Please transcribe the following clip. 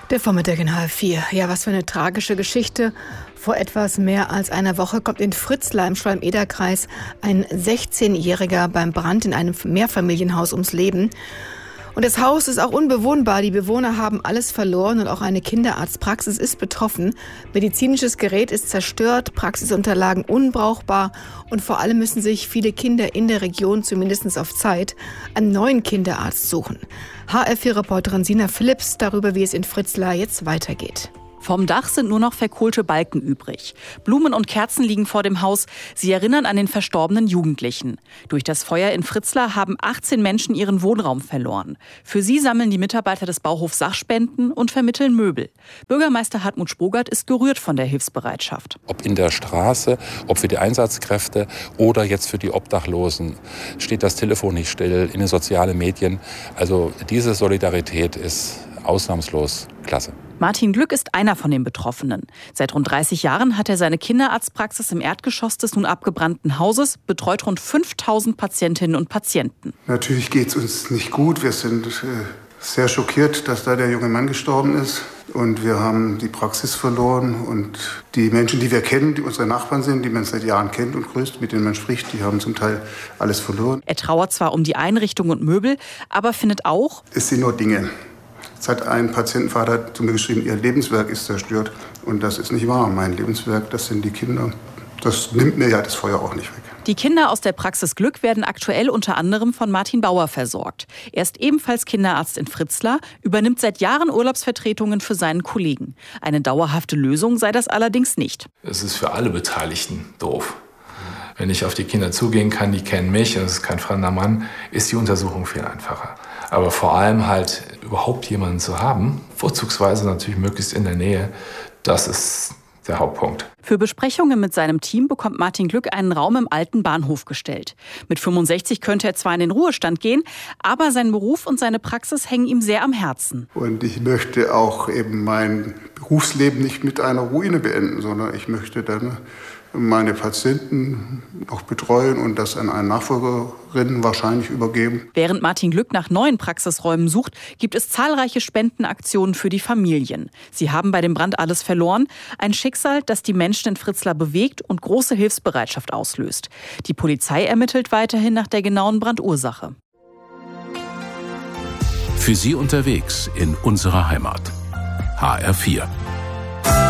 Der Vormittag in HR4. Ja, was für eine tragische Geschichte. Vor etwas mehr als einer Woche kommt in Fritzlar im Schwalm-Eder-Kreis ein 16-Jähriger beim Brand in einem Mehrfamilienhaus ums Leben. Und das Haus ist auch unbewohnbar. Die Bewohner haben alles verloren und auch eine Kinderarztpraxis ist betroffen. Medizinisches Gerät ist zerstört, Praxisunterlagen unbrauchbar und vor allem müssen sich viele Kinder in der Region zumindest auf Zeit einen neuen Kinderarzt suchen. HR4-Reporterin Sina Philipps darüber, wie es in Fritzlar jetzt weitergeht. Vom Dach sind nur noch verkohlte Balken übrig. Blumen und Kerzen liegen vor dem Haus. Sie erinnern an den verstorbenen Jugendlichen. Durch das Feuer in Fritzlar haben 18 Menschen ihren Wohnraum verloren. Für sie sammeln die Mitarbeiter des Bauhofs Sachspenden und vermitteln Möbel. Bürgermeister Hartmut Sprogert ist gerührt von der Hilfsbereitschaft. Ob in der Straße, ob für die Einsatzkräfte oder jetzt für die Obdachlosen, steht das Telefon nicht still, in den sozialen Medien. Also diese Solidarität ist ausnahmslos klasse. Martin Glück ist einer von den Betroffenen. Seit rund 30 Jahren hat er seine Kinderarztpraxis im Erdgeschoss des nun abgebrannten Hauses, betreut rund 5000 Patientinnen und Patienten. Natürlich geht es uns nicht gut. Wir sind sehr schockiert, dass da der junge Mann gestorben ist. Und wir haben die Praxis verloren. Und die Menschen, die wir kennen, die unsere Nachbarn sind, die man seit Jahren kennt und grüßt, mit denen man spricht, die haben zum Teil alles verloren. Er trauert zwar um die Einrichtung und Möbel, aber findet auch, es sind nur Dinge. Es hat ein Patientenvater zu mir geschrieben, ihr Lebenswerk ist zerstört. Und das ist nicht wahr. Mein Lebenswerk, das sind die Kinder. Das nimmt mir ja das Feuer auch nicht weg. Die Kinder aus der Praxis Glück werden aktuell unter anderem von Martin Bauer versorgt. Er ist ebenfalls Kinderarzt in Fritzlar, übernimmt seit Jahren Urlaubsvertretungen für seinen Kollegen. Eine dauerhafte Lösung sei das allerdings nicht. Es ist für alle Beteiligten doof. Wenn ich auf die Kinder zugehen kann, die kennen mich, und es ist kein fremder Mann, ist die Untersuchung viel einfacher. Aber vor allem halt überhaupt jemanden zu haben, vorzugsweise natürlich möglichst in der Nähe, das ist der Hauptpunkt. Für Besprechungen mit seinem Team bekommt Martin Glück einen Raum im alten Bahnhof gestellt. Mit 65 könnte er zwar in den Ruhestand gehen, aber sein Beruf und seine Praxis hängen ihm sehr am Herzen. Und ich möchte auch eben mein Berufsleben nicht mit einer Ruine beenden, sondern ich möchte dann meine Patienten noch betreuen und das an eine Nachfolgerin wahrscheinlich übergeben. Während Martin Glück nach neuen Praxisräumen sucht, gibt es zahlreiche Spendenaktionen für die Familien. Sie haben bei dem Brand alles verloren. Ein Schicksal, das die Menschen in Fritzlar bewegt und große Hilfsbereitschaft auslöst. Die Polizei ermittelt weiterhin nach der genauen Brandursache. Für Sie unterwegs in unserer Heimat. HR4.